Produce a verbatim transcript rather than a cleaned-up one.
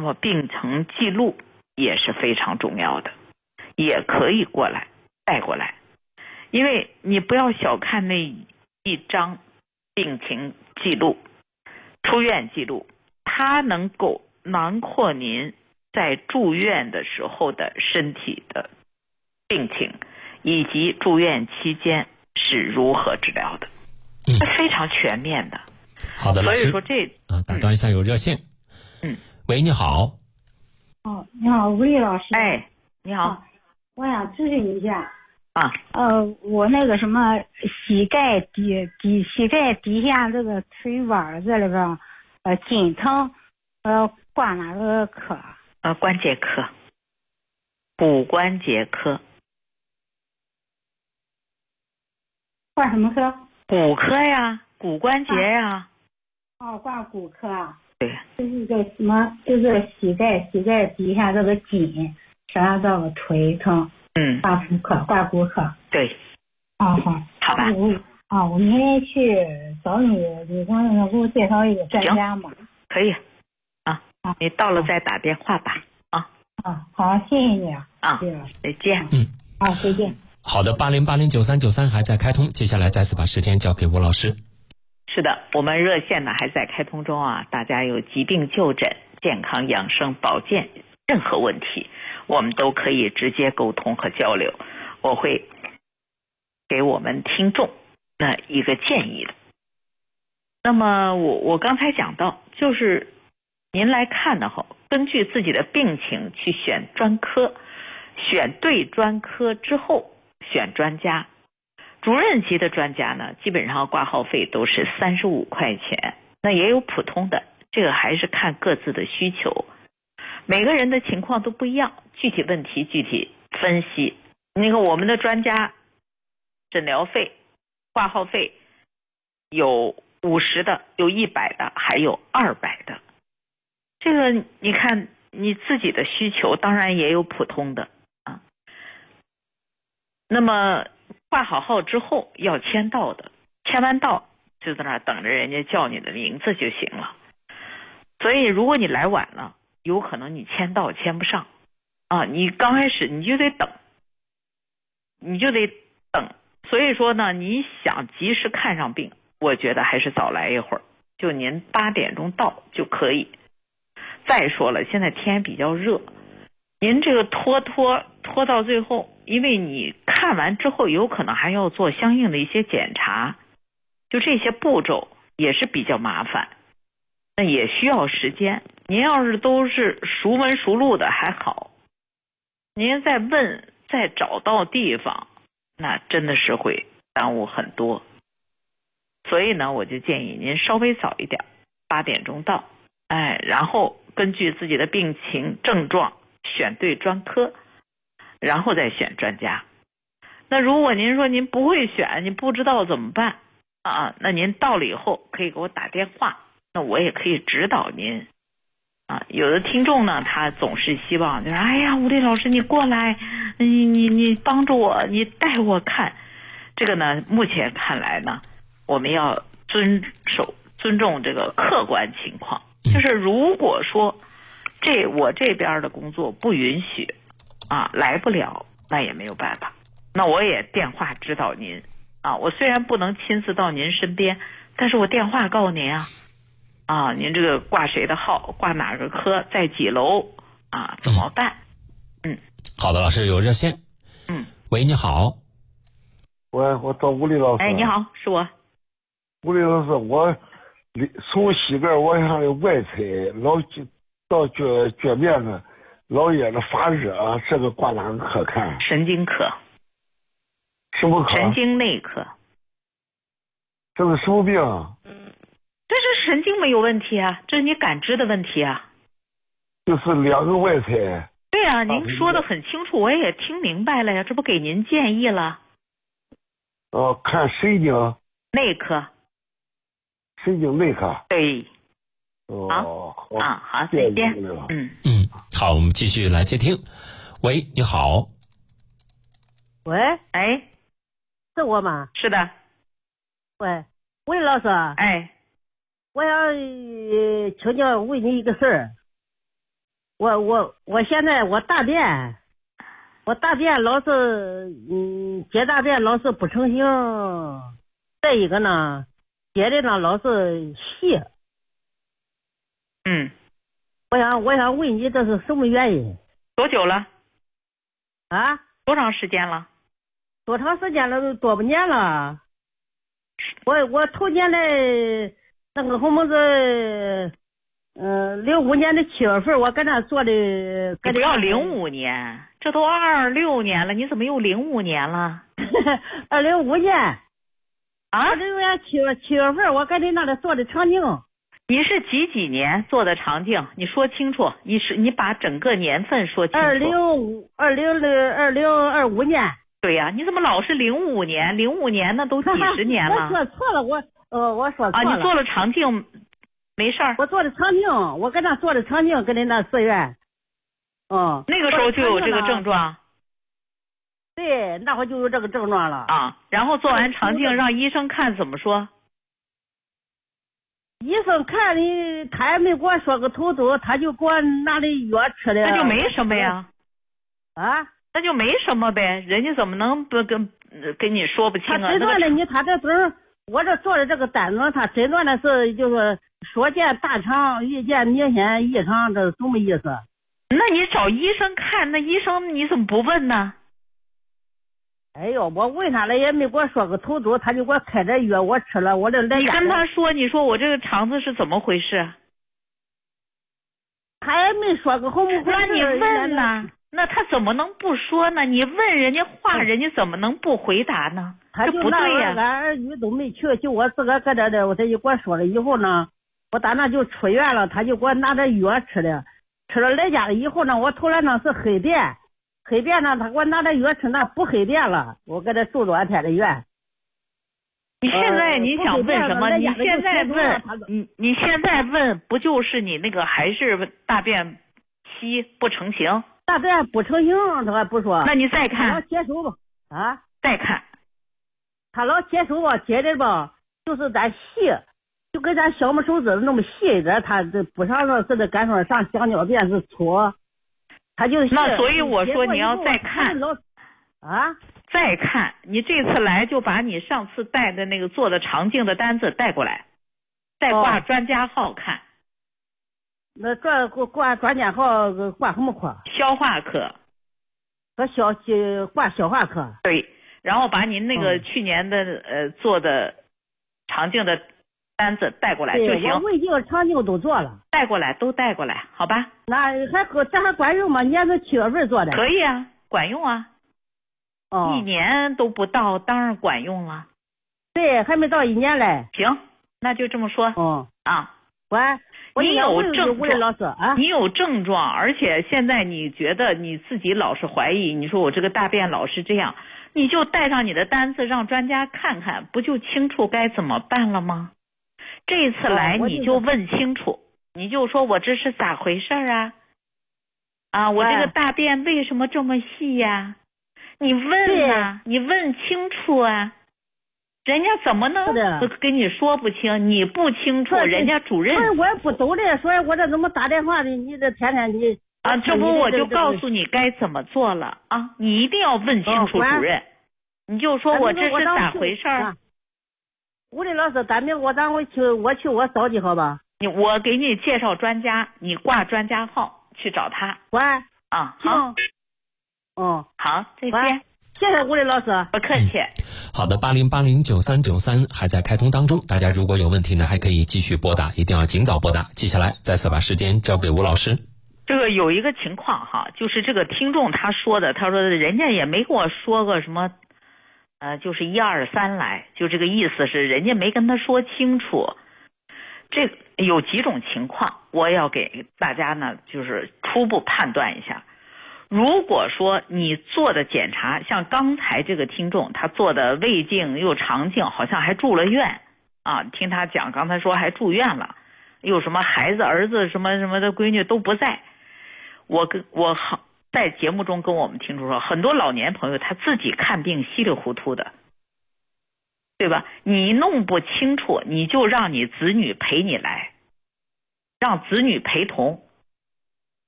括病程记录也是非常重要的，也可以过来带过来，因为你不要小看那一张病情记录、出院记录，它能够囊括您在住院的时候的身体的病情，以及住院期间是如何治疗的，嗯，非常全面的。 好的，老师。 所以说这啊，打断一下，有热线。 嗯， 喂，你好。 哦，你好，吴丽老师。 哎，你好。 啊、我想咨询一下。 啊。 呃，我那个什么膝盖底底膝盖底下这个腿腕这里边，呃，筋疼，呃，挂哪个科？ 呃，关节科。骨关节科。 挂什么科？ 骨科呀，骨关节呀。 啊、哦，挂骨科啊。 对。 就是个什么？就是膝盖膝盖底下这个筋，啥这个腿疼。 嗯。 挂骨科，挂骨科。 对。 哦，好。 好吧。 我啊、哦，我明天去找你，你给我给我介绍一个专家嘛。 可以。啊。 啊。 你到了再打电话吧。啊。 啊，好，谢谢你啊。 啊。再见。 嗯。 好，再见。 好的，八零八零九三九三还在开通，接下来再次把时间交给吴老师。 是的，我们热线呢还在开通中啊，大家有疾病就诊、健康养生、保健任何问题，我们都可以直接沟通和交流，我会给我们听众那一个建议的。那么我我刚才讲到，就是您来看的话，根据自己的病情去选专科，选对专科之后选专家。主任级的专家呢，基本上挂号费都是三十五块钱，那也有普通的，这个还是看各自的需求，每个人的情况都不一样，具体问题具体分析。那个我们的专家诊疗费、挂号费有五十的，有一百的，还有二百的。这个你看你自己的需求，当然也有普通的啊。那么挂好号之后要签到的，签完到就在那儿等着人家叫你的名字就行了。所以如果你来晚了，有可能你签到签不上啊，你刚开始你就得等，你就得等。所以说呢，你想及时看上病，我觉得还是早来一会儿，就您八点钟到就可以。再说了，现在天比较热，您这个拖拖拖到最后，因为你看完之后有可能还要做相应的一些检查，就这些步骤也是比较麻烦，那也需要时间。您要是都是熟门熟路的还好，您再问再找到地方，那真的是会耽误很多。所以呢，我就建议您稍微早一点，八点钟到，哎，然后根据自己的病情症状选对专科，然后再选专家。那如果您说您不会选，您不知道怎么办啊？那您到了以后可以给我打电话，那我也可以指导您啊。有的听众呢，他总是希望就是，哎呀，吴丽老师你过来，你你你帮助我，你带我看。这个呢，目前看来呢，我们要遵守尊重这个客观情况。就是如果说这我这边的工作不允许啊，来不了，那也没有办法，那我也电话指导您啊。我虽然不能亲自到您身边，但是我电话告诉您啊，啊，您这个挂谁的号，挂哪个科，在几楼啊，怎么办？嗯， 好的，老师有热线。 嗯， 喂，你好。 喂，我找吴丽老师。 哎，你好，是我。 吴丽老师，我从膝盖往下的外侧老到脚脚面子老也的发热，这个挂哪个科看？ 神经科。 什么科？ 神经内科。 这是什么病？ 这是神经没有问题啊，这是你感知的问题啊。 就是两个外侧。 对啊，您说的很清楚，我也听明白了呀，这不给您建议了。 哦、呃，看神经内科。 神经内科。 对。 哦， 好啊，好，再见。嗯嗯，好，我们继续来接听。喂，你好。 喂， 哎， 是我吗？ 是的。 喂，魏老师。 哎， 我想呃请教问你一个事儿。 我我我现在我大便，我大便老是嗯解大便老是不成形，再一个呢，解的呢老是稀。 嗯， 我想我想问你这是什么原因？ 多久了？ 啊？ 多长时间了？ 多长时间了？都多少年了？我我头年来那个什么是，嗯，零五年的七月份，我跟他做的。 你不要零五年，这都二六年了，你怎么又零五年了？ 二零五年。 啊？ 二零五年七月七月份，我跟你那里做的肠镜。 你是几几年做的肠镜？你说清楚，你是你把整个年份说清楚。 二零五二零的二零二五年。 对呀、啊，你怎么老是零五年？零五年那都几十年了。 我说错了，我呃我说错了。 啊，你做了肠镜，没事儿。 我做的肠镜，我跟他做的肠镜，跟你那寺院。嗯。 那个时候就有这个症状。 对，那会就有这个症状了。 啊，然后做完肠镜让医生看怎么说？ 医生看你，他也没给我说个头头，他就给我拿的药吃的。 那就没什么呀。 啊？ 那就没什么呗，人家怎么能不跟跟你说不清啊？ 他诊断的你，他这本我这做的这个单子，他诊断的是就是所见大肠遇见明显异常，这是什么意思？ 那你找医生看，那医生你怎么不问呢？ 哎呦，我问他了也没给我说个头头，他就给我开点药，我吃了，我这来。 你跟他说，你说我这个肠子是怎么回事？ 他也没说个红不红。 那你问呢？那他怎么能不说呢？你问人家话，人家怎么能不回答呢？ 他就不对呀。 俺儿女都没去，就我自个搁这的，我他就给我说了以后呢，我打那就出院了，他就给我拿点药吃的，吃了来家了以后呢，我头来呢是黑便，黑便呢他给我拿点药吃，那不黑便了，我搁这住多少天的院。 你现在你想问什么？你现在问，你你现在问不就是你那个还是大便稀不成形？ 大便不成形，他还不说。 那你再看。 他老接手吧，啊？ 再看。 他老接手吧，接的吧，就是咱细，就跟咱小拇手指那么细一点，他这不上说是的赶上上小尿便是粗，他就那所以我说你要再看。 啊？ 再看，你这次来就把你上次带的那个做的肠镜的单子带过来，再挂专家号看。 哦，那这挂专家号挂什么科？ 消化科。 和消挂消化科。 对，然后把您那个去年的、嗯、呃做的肠镜的单子带过来就行。 我胃镜、肠镜都做了， 带过来都带过来，好吧？ 那还这还管用吗？你也是七月份做的。 可以啊，管用啊。 哦。 一年都不到，当然管用了。 对，还没到一年嘞。 行，那就这么说。 哦。 啊， 喂。 你有症状， 老师啊， 你有症状，而且现在你觉得你自己老是怀疑，你说我这个大便老是这样，你就带上你的单子让专家看看，不就清楚该怎么办了吗？这次来你就问清楚，你就说我这是咋回事啊？啊，我这个大便为什么这么细呀？你问啊，你问清楚啊。人家怎么能跟你说不清？你不清楚，人家主任。 我也不懂的，所以我这怎么打电话的？你这天天你啊，这不我就告诉你该怎么做了啊！你一定要问清楚主任，你就说我这是咋回事儿？ 物理老师，咱明我咱回去，我去我找你好吧？ 你我给你介绍专家，你挂专家号去找他。 喂。 啊，好。 嗯， 好，再见。 谢谢物理老师， 不客气。 好的，八零八零九三九三还在开通当中，大家如果有问题呢，还可以继续拨打，一定要尽早拨打。接下来再次把时间交给吴老师。 这个有一个情况哈，就是这个听众他说的，他说人家也没跟我说个什么，呃，就是一二三来，就这个意思是人家没跟他说清楚。这有几种情况，我要给大家呢，就是初步判断一下。如果说你做的检查，像刚才这个听众他做的胃镜又肠镜，好像还住了院啊，听他讲刚才说还住院了，有什么孩子儿子什么什么的闺女都不在。我跟我好在节目中跟我们听众说，很多老年朋友他自己看病稀里糊涂的，对吧？你弄不清楚，你就让你子女陪你来，让子女陪同。